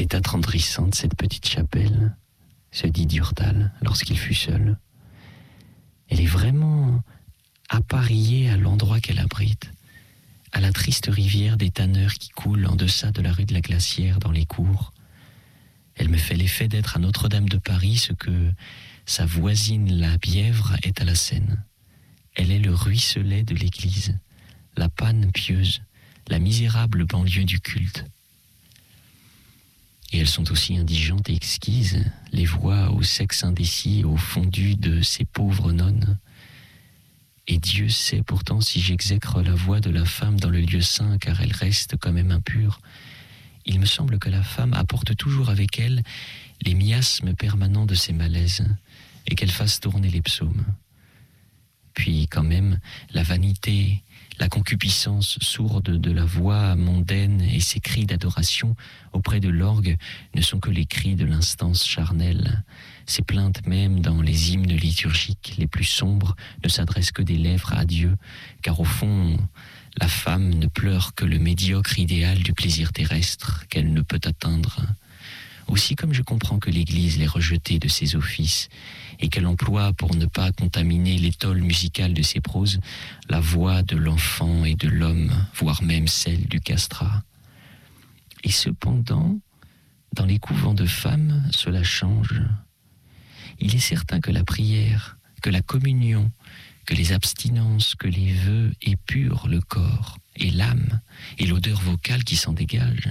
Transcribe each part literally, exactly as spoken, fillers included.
est attendrissante, cette petite chapelle, se dit Durtal lorsqu'il fut seul. Elle est vraiment appareillée à l'endroit qu'elle abrite, à la triste rivière des tanneurs qui coule en deçà de la rue de la Glacière dans les cours. Elle me fait l'effet d'être à Notre-Dame de Paris ce que sa voisine la Bièvre est à la Seine. Elle est le ruisselet de l'église, la panne pieuse, la misérable banlieue du culte. Et elles sont aussi indigentes et exquises, les voix au sexe indécis, au fondu de ces pauvres nonnes. Et Dieu sait pourtant si j'exècre la voix de la femme dans le lieu saint, car elle reste quand même impure. Il me semble que la femme apporte toujours avec elle les miasmes permanents de ses malaises, et qu'elle fasse tourner les psaumes. Puis quand même, la vanité, la concupiscence sourde de la voix mondaine et ses cris d'adoration auprès de l'orgue ne sont que les cris de l'instance charnelle. Ces plaintes même dans les hymnes liturgiques les plus sombres ne s'adressent que des lèvres à Dieu, car au fond, la femme ne pleure que le médiocre idéal du plaisir terrestre qu'elle ne peut atteindre. Aussi, comme je comprends que l'Église l'ait rejetée de ses offices et qu'elle emploie, pour ne pas contaminer l'étole musicale de ses proses, la voix de l'enfant et de l'homme, voire même celle du castrat. Et cependant, dans les couvents de femmes, cela change. Il est certain que la prière, que la communion, que les abstinences, que les vœux épurent le corps et l'âme et l'odeur vocale qui s'en dégage.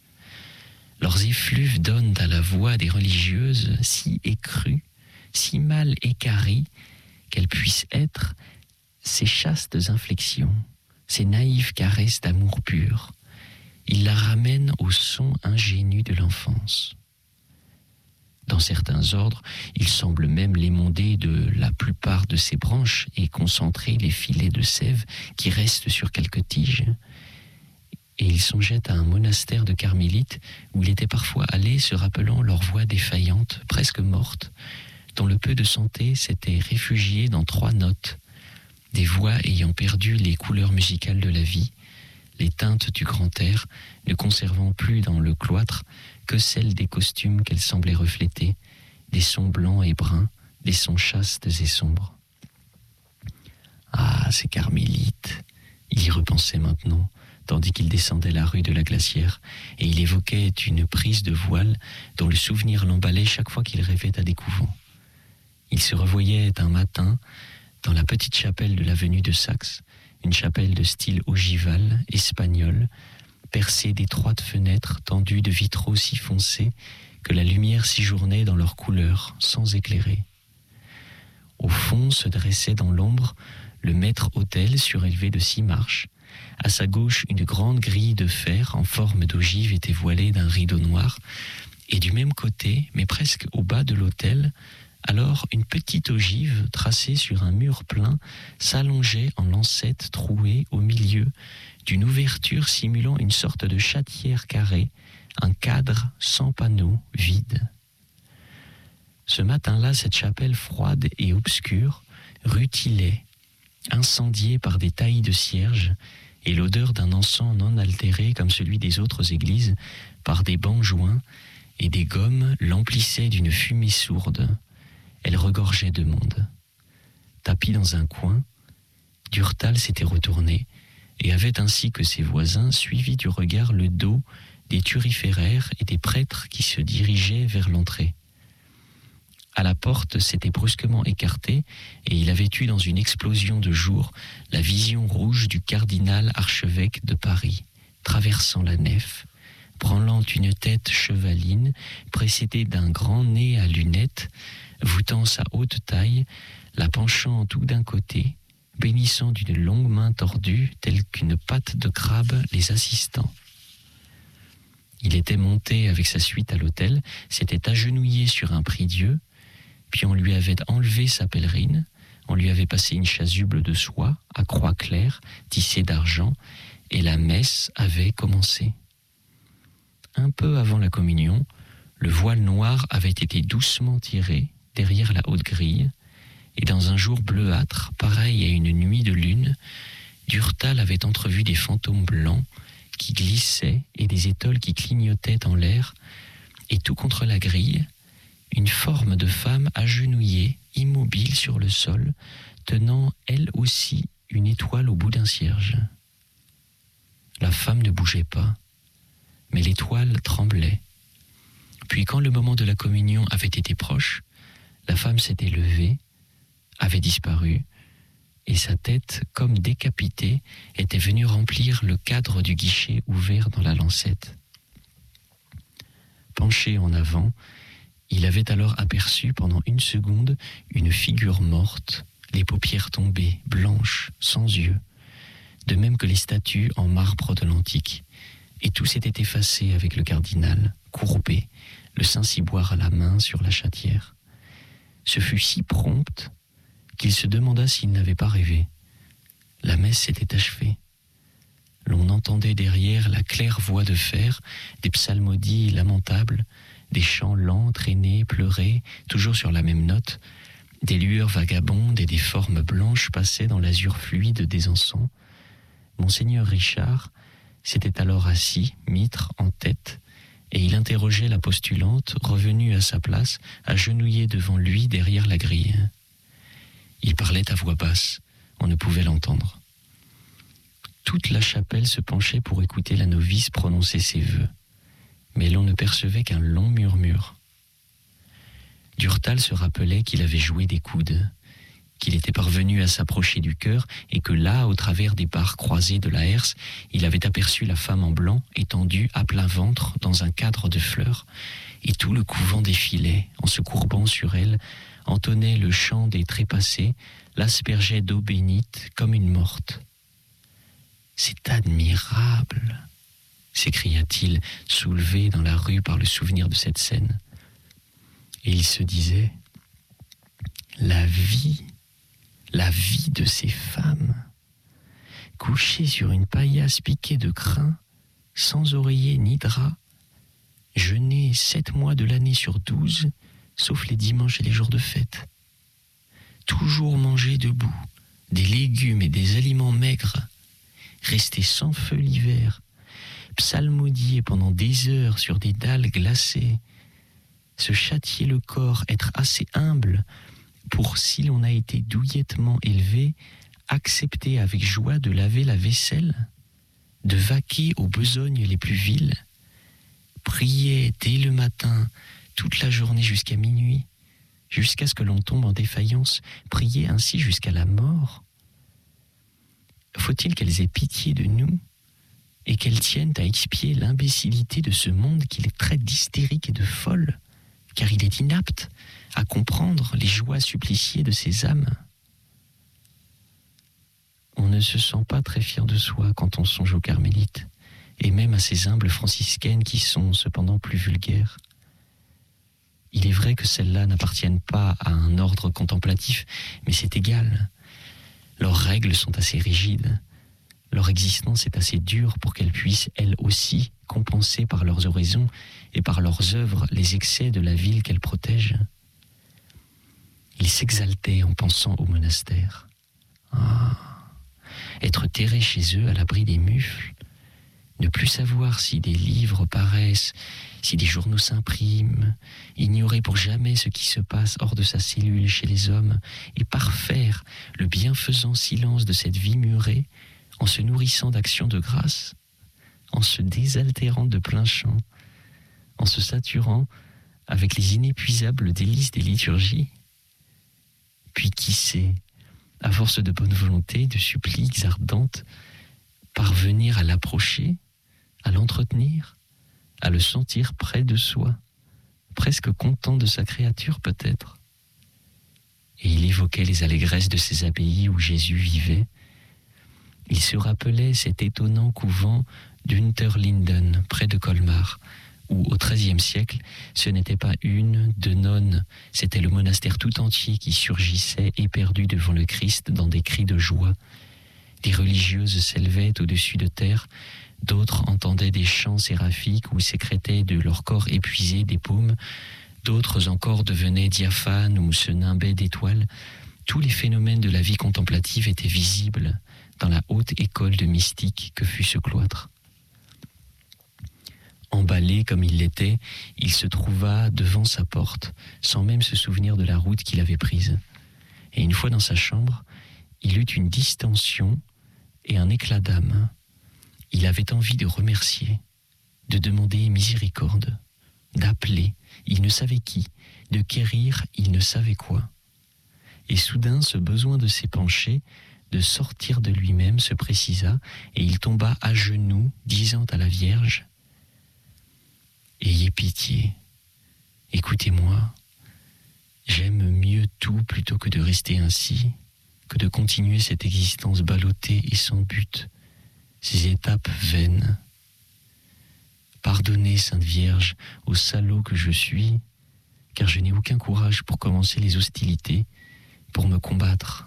Leurs effluves donnent à la voix des religieuses si écrues, si mal équarries, qu'elles puissent être ces chastes inflexions, ces naïves caresses d'amour pur. Ils la ramènent au son ingénu de l'enfance. Dans certains ordres, il semble même l'émonder de la plupart de ses branches et concentrer les filets de sève qui restent sur quelques tiges. Et il songeait à un monastère de carmélites où il était parfois allé se rappelant leur voix défaillante, presque morte, dont le peu de santé s'était réfugié dans trois notes, des voix ayant perdu les couleurs musicales de la vie, les teintes du grand air, ne conservant plus dans le cloître que celles des costumes qu'elles semblaient refléter, des sons blancs et bruns, des sons chastes et sombres. Ah, ces carmélites! Il y repensait maintenant, tandis qu'il descendait la rue de la Glacière, et il évoquait une prise de voile dont le souvenir l'emballait chaque fois qu'il rêvait à des couvents. Il se revoyait un matin dans la petite chapelle de l'avenue de Saxe, une chapelle de style ogival, espagnol, percée d'étroites fenêtres tendues de vitraux si foncés que la lumière séjournait dans leurs couleurs, sans éclairer. Au fond se dressait dans l'ombre le maître-autel surélevé de six marches. À sa gauche, une grande grille de fer en forme d'ogive était voilée d'un rideau noir, et du même côté, mais presque au bas de l'autel, alors une petite ogive tracée sur un mur plein s'allongeait en lancette trouée au milieu d'une ouverture simulant une sorte de chatière carrée, un cadre sans panneau, vide. Ce matin-là, cette chapelle froide et obscure rutilait, incendiée par des taillis de cierges, et l'odeur d'un encens non altéré comme celui des autres églises, par des bancs joints et des gommes l'emplissait d'une fumée sourde. Elle regorgeait de monde. Tapi dans un coin, Durtal s'était retourné et avait ainsi que ses voisins suivi du regard le dos des turiféraires et des prêtres qui se dirigeaient vers l'entrée. À la porte s'était brusquement écarté et il avait eu dans une explosion de jour la vision rouge du cardinal archevêque de Paris, traversant la nef, branlant une tête chevaline précédée d'un grand nez à lunettes, voûtant sa haute taille, la penchant tout d'un côté, bénissant d'une longue main tordue telle qu'une patte de crabe les assistants. Il était monté avec sa suite à l'autel, s'était agenouillé sur un prie-dieu, puis on lui avait enlevé sa pèlerine, on lui avait passé une chasuble de soie à croix claire, tissée d'argent, et la messe avait commencé. Un peu avant la communion, le voile noir avait été doucement tiré derrière la haute grille, et dans un jour bleuâtre, pareil à une nuit de lune, Durtal avait entrevu des fantômes blancs qui glissaient et des étoiles qui clignotaient en l'air, Et tout contre la grille, une forme de femme agenouillée, immobile sur le sol, tenant elle aussi une étoile au bout d'un cierge. La femme ne bougeait pas, mais l'étoile tremblait. Puis quand le moment de la communion avait été proche, la femme s'était levée, avait disparu, et sa tête, comme décapitée, était venue remplir le cadre du guichet ouvert dans la lancette. Penché en avant, il avait alors aperçu pendant une seconde une figure morte, les paupières tombées, blanches, sans yeux, de même que les statues en marbre de l'antique, et tout s'était effacé avec le cardinal, courbé, le Saint-Ciboire à la main sur la chatière. Ce fut si prompt qu'il se demanda s'il n'avait pas rêvé. La messe s'était achevée. L'on entendait derrière la claire voix de fer des psalmodies lamentables, des chants lents, traînés, pleurés, toujours sur la même note. Des lueurs vagabondes et des formes blanches passaient dans l'azur fluide des encens. Monseigneur Richard s'était alors assis, mitre en tête, et il interrogeait la postulante, revenue à sa place, agenouillée devant lui derrière la grille. Il parlait à voix basse, on ne pouvait l'entendre. Toute la chapelle se penchait pour écouter la novice prononcer ses vœux, mais l'on ne percevait qu'un long murmure. Durtal se rappelait qu'il avait joué des coudes, qu'il était parvenu à s'approcher du chœur et que là, au travers des barres croisées de la herse, il avait aperçu la femme en blanc étendue à plein ventre dans un cadre de fleurs, et tout le couvent défilait en se courbant sur elle, entonnait le chant des trépassés, l'aspergeait d'eau bénite comme une morte. « C'est admirable !» s'écria-t-il, soulevé dans la rue par le souvenir de cette scène. Et il se disait, la vie, la vie de ces femmes, couchées sur une paillasse piquée de crin, sans oreiller ni drap, jeûnées sept mois de l'année sur douze, sauf les dimanches et les jours de fête. Toujours manger debout, des légumes et des aliments maigres, rester sans feu l'hiver, psalmodier pendant des heures sur des dalles glacées, se châtier le corps, être assez humble pour, si l'on a été douillettement élevé, accepter avec joie de laver la vaisselle, de vaquer aux besognes les plus viles, prier dès le matin, toute la journée jusqu'à minuit, jusqu'à ce que l'on tombe en défaillance, prier ainsi jusqu'à la mort. Faut-il qu'elles aient pitié de nous et qu'elles tiennent à expier l'imbécilité de ce monde qui les traite d'hystériques et de folles, car il est inapte à comprendre les joies suppliciées de ces âmes? On ne se sent pas très fier de soi quand on songe aux carmélites, et même à ces humbles franciscaines qui sont cependant plus vulgaires. Il est vrai que celles-là n'appartiennent pas à un ordre contemplatif, mais c'est égal. Leurs règles sont assez rigides. Leur existence est assez dure pour qu'elles puissent, elles aussi, compenser par leurs oraisons et par leurs œuvres les excès de la ville qu'elles protègent. Ils s'exaltaient en pensant au monastère. Ah, être terrés chez eux à l'abri des mufles, ne plus savoir si des livres paraissent, si des journaux s'impriment, ignorer pour jamais ce qui se passe hors de sa cellule chez les hommes, et parfaire le bienfaisant silence de cette vie murée, en se nourrissant d'actions de grâce, en se désaltérant de plein champ, en se saturant avec les inépuisables délices des liturgies. Puis qui sait, à force de bonne volonté, de suppliques ardentes, parvenir à l'approcher, à l'entretenir, à le sentir près de soi, presque content de sa créature peut-être. Et il évoquait les allégresses de ces abbayes où Jésus vivait. Il se rappelait cet étonnant couvent d'Unterlinden, près de Colmar, où au treizième siècle, ce n'était pas une, deux nonnes, c'était le monastère tout entier qui surgissait éperdu devant le Christ dans des cris de joie. Des religieuses s'élevaient au-dessus de terre, d'autres entendaient des chants séraphiques ou sécrétaient de leur corps épuisé des paumes, d'autres encore devenaient diaphanes ou se nimbaient d'étoiles. Tous les phénomènes de la vie contemplative étaient visibles dans la haute école de mystique que fut ce cloître. Emballé allé comme il l'était, il se trouva devant sa porte, sans même se souvenir de la route qu'il avait prise. Et une fois dans sa chambre, il eut une distension et un éclat d'âme. Il avait envie de remercier, de demander miséricorde, d'appeler, il ne savait qui, de quérir, il ne savait quoi. Et soudain, ce besoin de s'épancher, de sortir de lui-même se précisa, et il tomba à genoux, disant à la Vierge : « Ayez pitié, écoutez-moi, j'aime mieux tout plutôt que de rester ainsi, que de continuer cette existence ballottée et sans but, ces étapes vaines. Pardonnez, Sainte Vierge, au salaud que je suis, car je n'ai aucun courage pour commencer les hostilités, pour me combattre.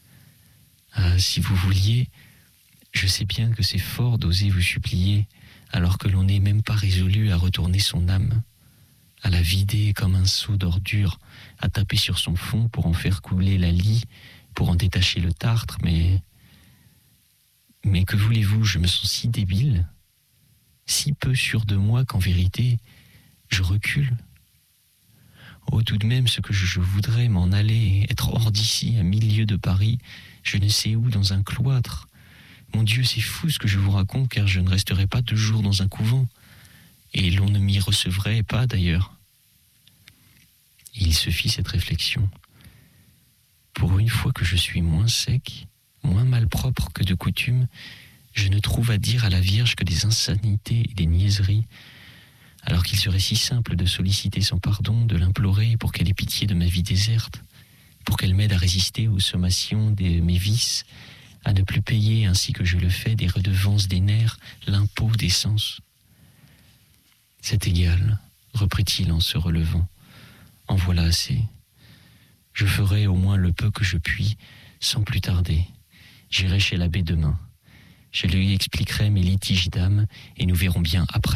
Ah, si vous vouliez, je sais bien que c'est fort d'oser vous supplier, alors que l'on n'est même pas résolu à retourner son âme, à la vider comme un seau d'ordure, à taper sur son fond pour en faire couler la lie, pour en détacher le tartre, mais... Mais que voulez-vous, je me sens si débile, si peu sûr de moi qu'en vérité, je recule. Oh, tout de même, ce que je voudrais m'en aller, être hors d'ici, à mille lieues de Paris, je ne sais où, dans un cloître. Mon Dieu, c'est fou ce que je vous raconte, car je ne resterai pas deux jours dans un couvent, et l'on ne m'y recevrait pas d'ailleurs. » Et il se fit cette réflexion. Pour une fois que je suis moins sec, moins malpropre que de coutume, je ne trouve à dire à la Vierge que des insanités et des niaiseries, alors qu'il serait si simple de solliciter son pardon, de l'implorer pour qu'elle ait pitié de ma vie déserte, pour qu'elle m'aide à résister aux sommations de mes vices, à ne plus payer, ainsi que je le fais, des redevances des nerfs, l'impôt des sens. « C'est égal, reprit-il en se relevant. En voilà assez. Je ferai au moins le peu que je puis, sans plus tarder. J'irai chez l'abbé demain. Je lui expliquerai mes litiges d'âme et nous verrons bien après. »